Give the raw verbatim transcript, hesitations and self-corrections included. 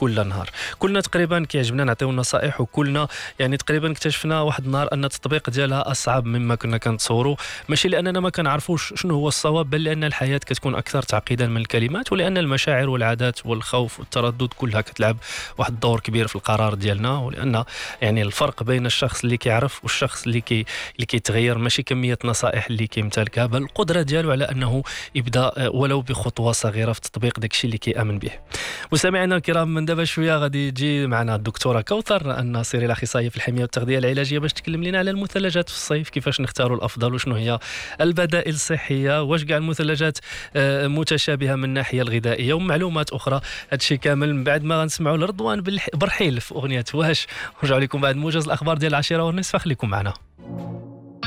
كل نهار. كلنا تقريبا كيعجبنا نعطيو نصائح، وكلنا يعني تقريبا اكتشفنا واحد النهار ان التطبيق ديالها اصعب مما كنا كنتصوروا، ماشي لاننا ما كنعرفوش شنو هو الصواب، بل لان الحياه كتكون اكثر تعقيدا من الكلمات، ولان المشاعر والعادات والخوف والتردد كلها كتلعب واحد الدور كبير في القرار ديالنا. ولان يعني الفرق بين الشخص اللي كيعرف والشخص اللي كي اللي كيتغير ماشي كميه نصائح اللي كيمتلكها، بل القدره ديالو على انه يبدا ولو بخطوه صغيره في تطبيق داكشي اللي كيامن به. مستمعينا الكرام، من دابا شويه غادي تجي معنا الدكتوره كوثر الناصري الاخصائيه في الحميه والتغذيه العلاجيه باش تكلم لنا على المثلجات في الصيف، كيفاش نختاروا الافضل وشنو هي البدائل الصحيه، واش كاع المثلجات متشابهه من الناحيه الغذائيه ومعلومات اخرى. هادشي كامل من بعد ما غنسمعوا لرضوان برحيل في اغنيه واش. نرجعوا لكم بعد موجز الاخبار ديال العاشره والنصف، خليكم معنا.